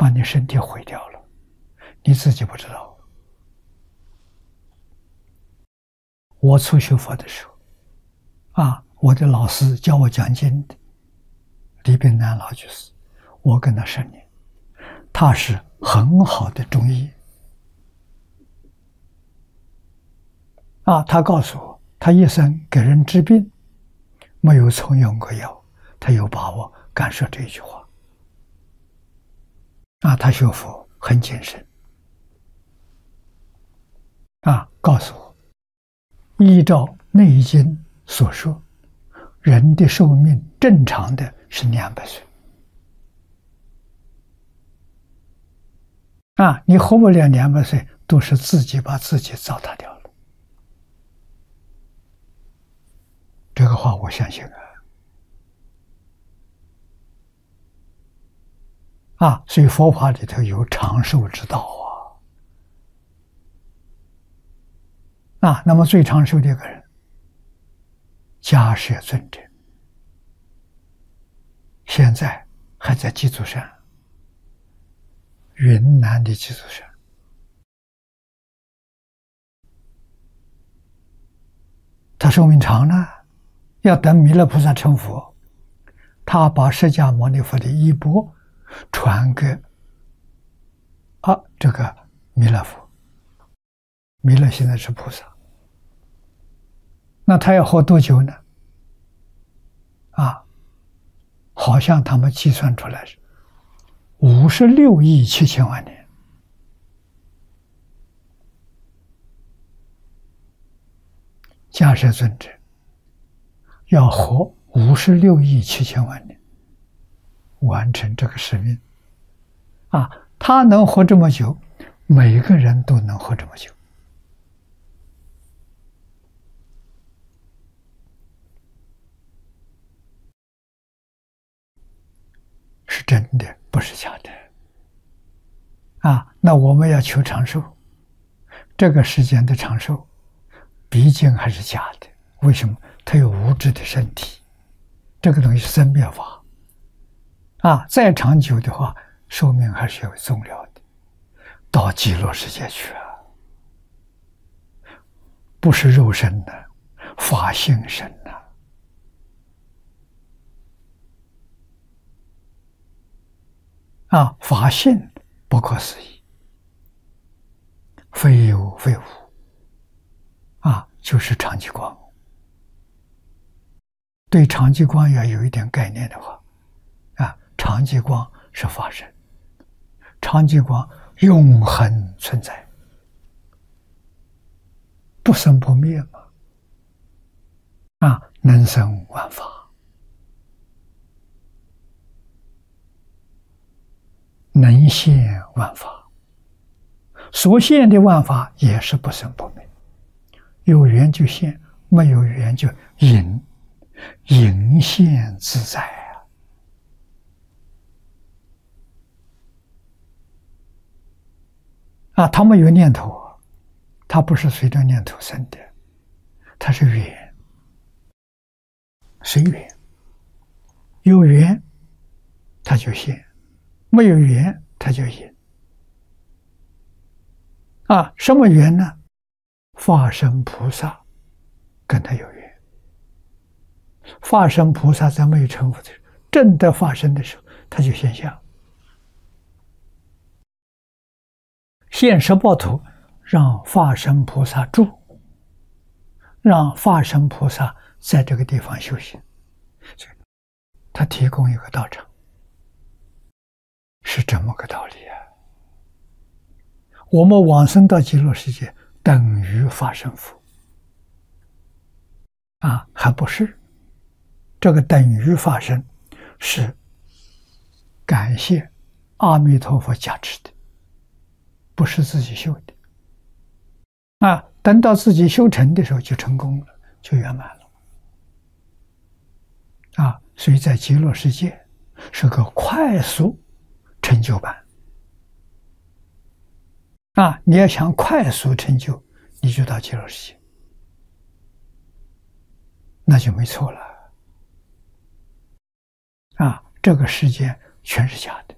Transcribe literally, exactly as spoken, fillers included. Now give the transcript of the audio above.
把你身体毁掉了，你自己不知道。我初学佛的时候，啊，我的老师教我讲经的李炳南老居士，我跟他十年，他是很好的中医。啊，他告诉我，他一生给人治病，没有重用过药，他有把握敢说这一句话。啊，他学佛很谨慎。啊，告诉我，依照《内经》所说，人的寿命正常的是两百岁。啊，你活不了两百岁，都是自己把自己糟蹋掉了。这个话我相信啊。啊，所以佛法里头有长寿之道啊。啊，那么最长寿的一个人，迦叶尊者，现在还在鸡足山，云南的鸡足山。他寿命长了，要等弥勒菩萨成佛，他把释迦牟尼佛的衣钵传给啊这个弥勒佛。弥勒现在是菩萨，那他要活多久呢？啊，好像他们计算出来是五十六亿七千万年。迦叶尊者要活五十六亿七千万年，完成这个使命。啊，他能活这么久，每个人都能活这么久。是真的，不是假的。啊，那我们要求长寿，这个世间的长寿毕竟还是假的。为什么？它有物质的身体，这个东西是生灭法。啊，再长久的话，寿命还是有终了的，到极乐世界去啊，不是肉身的，法性身的。啊，法性不可思议，非有非无。啊，就是常寂光。对常寂光要有一点概念的话，啊，常寂光是法身，常寂光永恒存在，不生不灭嘛。啊，能生万法，能现万法，所现的万法也是不生不灭。有缘就现，没有缘就隐，隐现自在啊！啊，他没有念头啊，他不是随着念头生的，他是缘，随缘。有缘他就现，没有缘他就隐。啊，什么缘呢？法身菩萨跟他有缘。法身菩萨在没有成佛的时候，正得法身的时候，他就现相，现十报图，让法身菩萨住，让法身菩萨在这个地方修行，他提供一个道场，是这么个道理啊。我们往生到极乐世界，等于法身佛啊，还不是。这个等于法身是感谢阿弥陀佛加持的，不是自己修的。啊，等到自己修成的时候就成功了，就圆满了。啊，所以在极乐世界是个快速成就版。啊，你要想快速成就，你就到极乐世界，那就没错了。啊，这个世界全是假的。